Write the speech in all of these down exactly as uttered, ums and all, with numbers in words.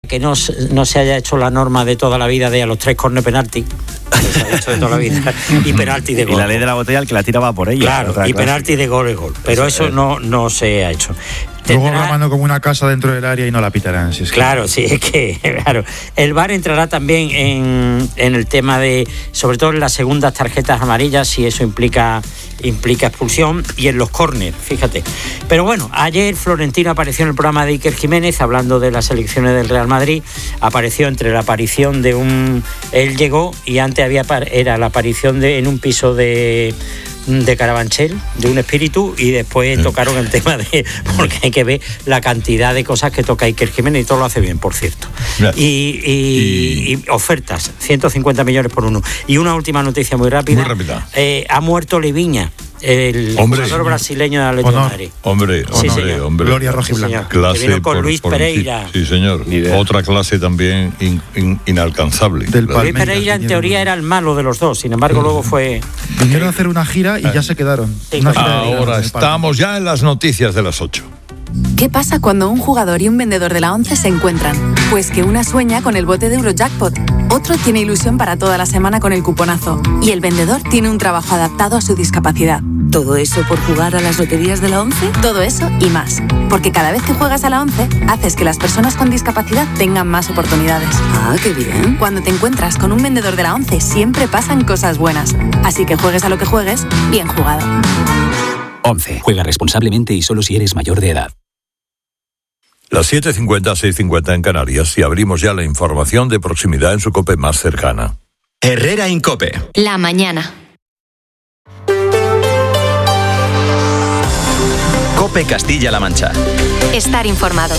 que no, no se haya hecho la norma de toda la vida de a los tres córner penalti, se ha hecho de toda la vida, y penalti de gol. Y la ley de la botella, el que la tiraba por ella. Claro, y penalti de gol es gol, pero eso, eso no, no se ha hecho. Luego grabando como una casa dentro del área y no la pitarán. Si es que... Claro, sí, es que claro. El V A R entrará también en, en el tema de, sobre todo en las segundas tarjetas amarillas, si eso implica implica expulsión, y en los córner, fíjate. Pero bueno, ayer Florentino apareció en el programa de Iker Jiménez hablando de las elecciones del Real Madrid. Apareció entre la aparición de un... Él llegó y antes había era la aparición de en un piso de... de Carabanchel, de un espíritu, y después tocaron el tema de, porque hay que ver la cantidad de cosas que toca Iker Jiménez, y todo lo hace bien, por cierto. Y, y, y... y ofertas, ciento cincuenta millones por uno. Y una última noticia muy rápida. Muy rápida. Eh, ha muerto Leviña, el hombre, jugador brasileño de Atlético de Madrid. Hombre, sí, hombre, señor. hombre. Gloria roja y blanca. Clase que vino con por, Luis por Pereira. Sí, señor. Otra clase también in, in, inalcanzable. Del Luis Pereira en teoría era el malo de los dos, sin embargo luego fue... Vinieron a hacer una gira y ya se quedaron. Sí, una gira ahora estamos ya en las noticias de las ocho. ¿Qué pasa cuando un jugador y un vendedor de la ONCE se encuentran? Pues que una sueña con el bote de Eurojackpot, otro tiene ilusión para toda la semana con el cuponazo, y el vendedor tiene un trabajo adaptado a su discapacidad. ¿Todo eso por jugar a las loterías de la ONCE? Todo eso y más. Porque cada vez que juegas a la ONCE, haces que las personas con discapacidad tengan más oportunidades. Ah, qué bien. Cuando te encuentras con un vendedor de la ONCE, siempre pasan cosas buenas. Así que juegues a lo que juegues, bien jugado. ONCE. Juega responsablemente y solo si eres mayor de edad. Las siete cincuenta, seis cincuenta en Canarias, y abrimos ya la información de proximidad en su COPE más cercana. Herrera Incope. La mañana. COPE Castilla-La Mancha. Estar informado.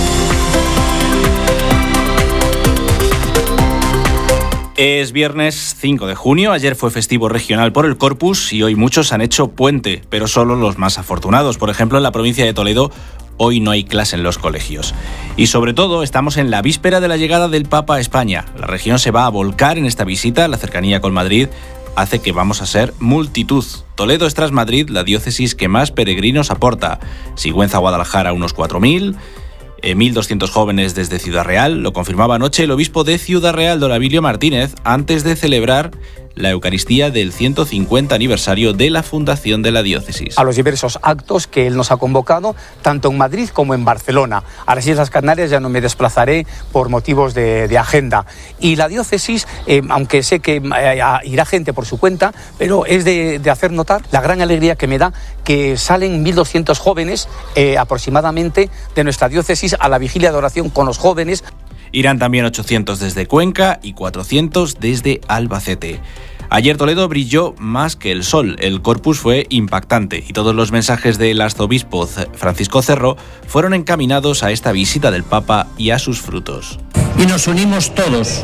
Es viernes cinco de junio, ayer fue festivo regional por el Corpus y hoy muchos han hecho puente, pero solo los más afortunados. Por ejemplo, en la provincia de Toledo, hoy no hay clase en los colegios. Y sobre todo, estamos en la víspera de la llegada del Papa a España. La región se va a volcar en esta visita, la cercanía con Madrid hace que vamos a ser multitud. Toledo es tras Madrid la diócesis que más peregrinos aporta. Sigüenza, Guadalajara, unos cuatro mil... mil doscientos jóvenes desde Ciudad Real, lo confirmaba anoche el obispo de Ciudad Real, don Abilio Martínez, antes de celebrar la Eucaristía del ciento cincuenta aniversario de la fundación de la diócesis. A los diversos actos que él nos ha convocado, tanto en Madrid como en Barcelona. A las Islas Canarias ya no me desplazaré por motivos de, de agenda. Y la diócesis, eh, aunque sé que eh, irá gente por su cuenta, pero es de, de hacer notar la gran alegría que me da que salen mil doscientos jóvenes eh, aproximadamente de nuestra diócesis a la vigilia de oración con los jóvenes. Irán también ochocientos desde Cuenca y cuatrocientos desde Albacete. Ayer Toledo brilló más que el sol, el Corpus fue impactante y todos los mensajes del arzobispo Francisco Cerro fueron encaminados a esta visita del Papa y a sus frutos. Y nos unimos todos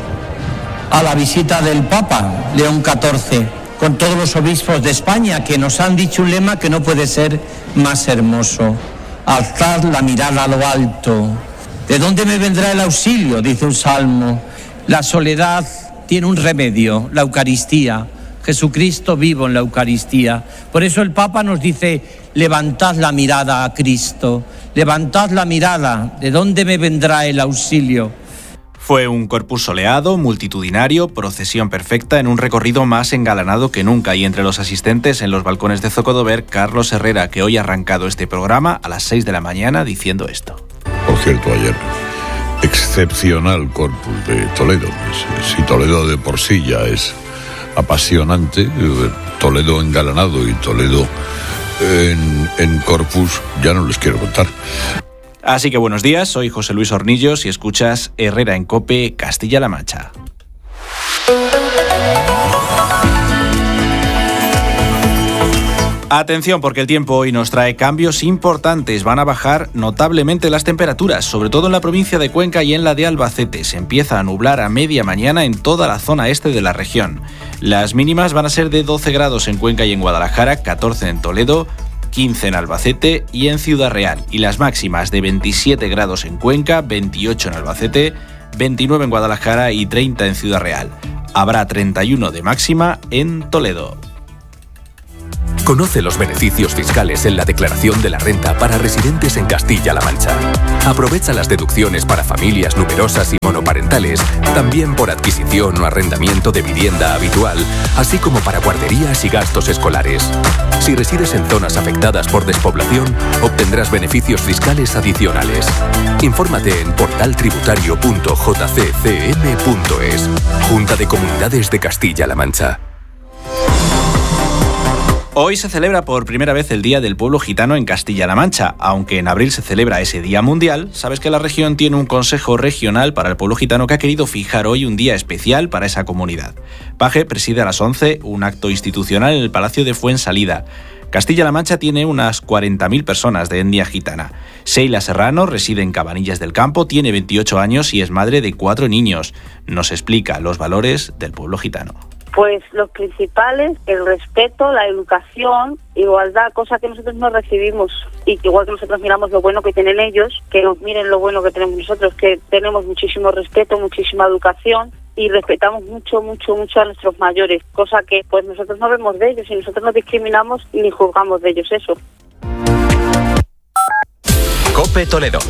a la visita del Papa León catorce, con todos los obispos de España que nos han dicho un lema que no puede ser más hermoso: alzad la mirada a lo alto. ¿De dónde me vendrá el auxilio?, dice un salmo. La soledad tiene un remedio, la Eucaristía. Jesucristo vivo en la Eucaristía. Por eso el Papa nos dice: levantad la mirada a Cristo, levantad la mirada, ¿de dónde me vendrá el auxilio? Fue un corpus soleado, multitudinario, procesión perfecta en un recorrido más engalanado que nunca, y entre los asistentes en los balcones de Zocodover, Carlos Herrera, que hoy ha arrancado este programa a las seis de la mañana diciendo esto. Por cierto, ayer, excepcional Corpus de Toledo. Si Toledo de por sí ya es apasionante, Toledo engalanado y Toledo en, en Corpus, ya no les quiero contar. Así que buenos días, soy José Luis Hornillos y escuchas Herrera en COPE Castilla-La Mancha. Atención, porque el tiempo hoy nos trae cambios importantes. Van a bajar notablemente las temperaturas, sobre todo en la provincia de Cuenca y en la de Albacete. Se empieza a nublar a media mañana en toda la zona este de la región. Las mínimas van a ser de doce grados en Cuenca y en Guadalajara, catorce en Toledo, quince en Albacete y en Ciudad Real. Y las máximas de veintisiete grados en Cuenca, veintiocho en Albacete, veintinueve en Guadalajara y treinta en Ciudad Real. Habrá treinta y uno de máxima en Toledo. Conoce los beneficios fiscales en la declaración de la renta para residentes en Castilla-La Mancha. Aprovecha las deducciones para familias numerosas y monoparentales, también por adquisición o arrendamiento de vivienda habitual, así como para guarderías y gastos escolares. Si resides en zonas afectadas por despoblación, obtendrás beneficios fiscales adicionales. Infórmate en portal tributario punto j c c m punto es. Junta de Comunidades de Castilla-La Mancha. Hoy se celebra por primera vez el Día del Pueblo Gitano en Castilla-La Mancha. Aunque en abril se celebra ese Día Mundial, sabes que la región tiene un Consejo Regional para el Pueblo Gitano que ha querido fijar hoy un día especial para esa comunidad. Paje preside a las once un acto institucional en el Palacio de Fuensalida. Castilla-La Mancha tiene unas cuarenta mil personas de etnia gitana. Sheila Serrano reside en Cabanillas del Campo, tiene veintiocho años y es madre de cuatro niños. Nos explica los valores del pueblo gitano. Pues los principales, el respeto, la educación, igualdad, cosa que nosotros no recibimos, y que igual que nosotros miramos lo bueno que tienen ellos, que nos miren lo bueno que tenemos nosotros, que tenemos muchísimo respeto, muchísima educación y respetamos mucho, mucho, mucho a nuestros mayores, cosa que pues nosotros no vemos de ellos y nosotros no discriminamos ni juzgamos de ellos eso. COPE Toledo.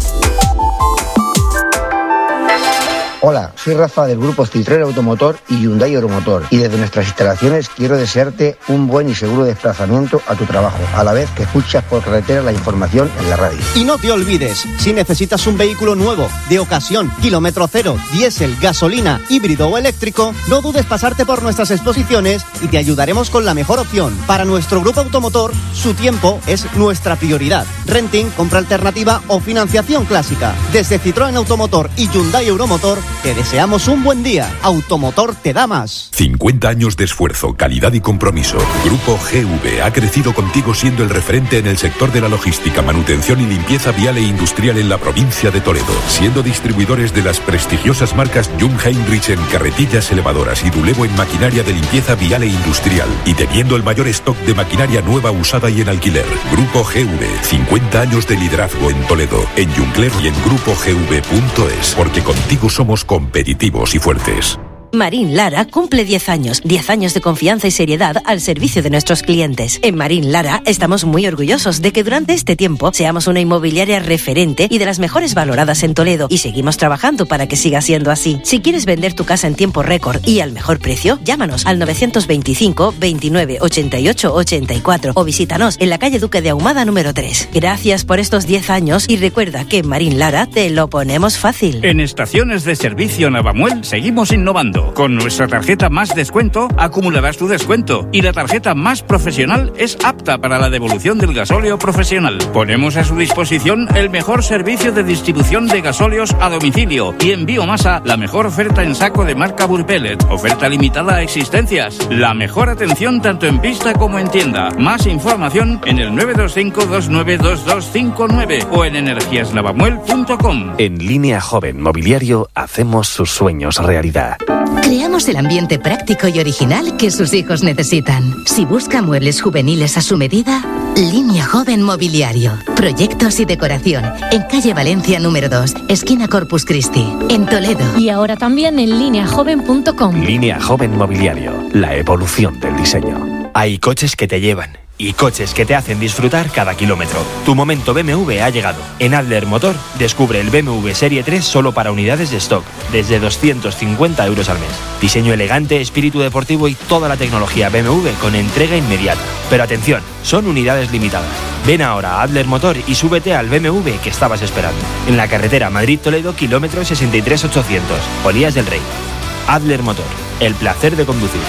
Hola, soy Rafa del grupo Citroën Automotor y Hyundai Euromotor y desde nuestras instalaciones quiero desearte un buen y seguro desplazamiento a tu trabajo, a la vez que escuchas por carretera la información en la radio. Y no te olvides, si necesitas un vehículo nuevo, de ocasión, kilómetro cero, diésel, gasolina, híbrido o eléctrico, no dudes pasarte por nuestras exposiciones y te ayudaremos con la mejor opción. Para nuestro grupo automotor, su tiempo es nuestra prioridad. Renting, compra alternativa o financiación clásica. Desde Citroën Automotor y Hyundai Euromotor, te deseamos un buen día. Automotor te da más. cincuenta años de esfuerzo, calidad y compromiso. Grupo G V ha crecido contigo siendo el referente en el sector de la logística, manutención y limpieza vial e industrial en la provincia de Toledo. Siendo distribuidores de las prestigiosas marcas Jung Heinrich en carretillas elevadoras y Dulevo en maquinaria de limpieza vial e industrial. Y teniendo el mayor stock de maquinaria nueva, usada y en alquiler. Grupo G V, cincuenta años de liderazgo en Toledo, en Jungler y en grupo g v punto es. Porque contigo somos competitivos y fuertes. Marín Lara cumple diez años, diez años de confianza y seriedad al servicio de nuestros clientes. En Marín Lara estamos muy orgullosos de que durante este tiempo seamos una inmobiliaria referente y de las mejores valoradas en Toledo, y seguimos trabajando para que siga siendo así. Si quieres vender tu casa en tiempo récord y al mejor precio, llámanos al novecientos veinticinco, veintinueve, ochenta y ocho, ochenta y cuatro o visítanos en la calle Duque de Ahumada número tres. Gracias por estos diez años y recuerda que en Marín Lara te lo ponemos fácil. En Estaciones de Servicio Navamuel seguimos innovando. Con nuestra tarjeta Más Descuento acumularás tu descuento y la tarjeta Más Profesional es apta para la devolución del gasóleo profesional. Ponemos a su disposición el mejor servicio de distribución de gasóleos a domicilio y en biomasa la mejor oferta en saco de marca Burpellet, oferta limitada a existencias, la mejor atención tanto en pista como en tienda. Más información en el nueve dos cinco, dos nueve dos dos cinco nueve o en energías navamuel punto com. En Línea Joven Mobiliario hacemos sus sueños realidad. Creamos el ambiente práctico y original que sus hijos necesitan. Si busca muebles juveniles a su medida, Línea Joven Mobiliario. Proyectos y decoración. En calle Valencia número dos, esquina Corpus Christi, en Toledo. Y ahora también en línea joven punto com. Línea Joven Mobiliario. La evolución del diseño. Hay coches que te llevan y coches que te hacen disfrutar cada kilómetro. Tu momento B M W ha llegado. En Adler Motor, descubre el B M W Serie tres solo para unidades de stock, desde doscientos cincuenta euros al mes. Diseño elegante, espíritu deportivo y toda la tecnología B M W con entrega inmediata. Pero atención, son unidades limitadas. Ven ahora a Adler Motor y súbete al B M W que estabas esperando. En la carretera Madrid-Toledo, kilómetro sesenta y tres mil ochocientos, Olías del Rey. Adler Motor, el placer de conducir.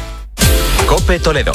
COPE Toledo.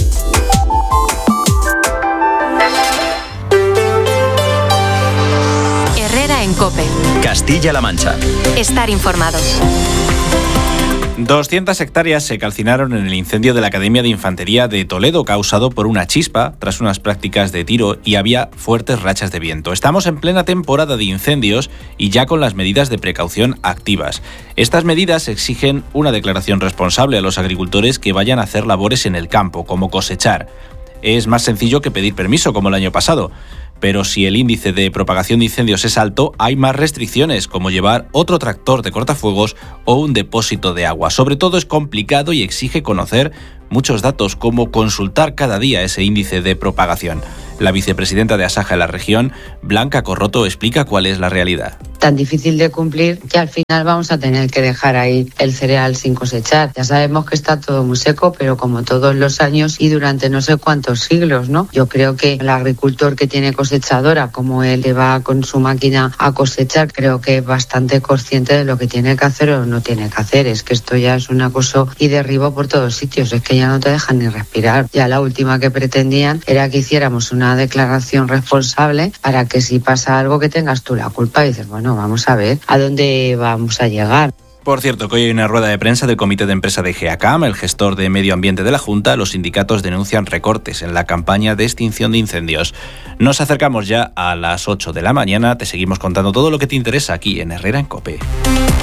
En COPE. Castilla-La Mancha. Estar informado. doscientas hectáreas se calcinaron en el incendio de la Academia de Infantería de Toledo, causado por una chispa tras unas prácticas de tiro, y había fuertes rachas de viento. Estamos en plena temporada de incendios y ya con las medidas de precaución activas. Estas medidas exigen una declaración responsable a los agricultores que vayan a hacer labores en el campo, como cosechar. Es más sencillo que pedir permiso, como el año pasado. Pero si el índice de propagación de incendios es alto, hay más restricciones, como llevar otro tractor de cortafuegos o un depósito de agua. Sobre todo es complicado y exige conocer muchos datos, como consultar cada día ese índice de propagación. La vicepresidenta de Asaja en la región, Blanca Corroto, explica cuál es la realidad. Tan difícil de cumplir que al final vamos a tener que dejar ahí el cereal sin cosechar. Ya sabemos que está todo muy seco, pero como todos los años y durante no sé cuántos siglos, ¿no? Yo creo que el agricultor que tiene cosechadora, como él que va con su máquina a cosechar, creo que es bastante consciente de lo que tiene que hacer o no tiene que hacer. Es que esto ya es un acoso y derribo por todos sitios, es que ya no te dejan ni respirar. Ya la última que pretendían era que hiciéramos una declaración responsable para que si pasa algo que tengas tú la culpa y dices, bueno, vamos a ver a dónde vamos a llegar. Por cierto, que hoy hay una rueda de prensa del Comité de Empresa de GEACAM, el gestor de medio ambiente de la Junta. Los sindicatos denuncian recortes en la campaña de extinción de incendios. Nos acercamos ya a las ocho de la mañana. Te seguimos contando todo lo que te interesa aquí en Herrera en COPE.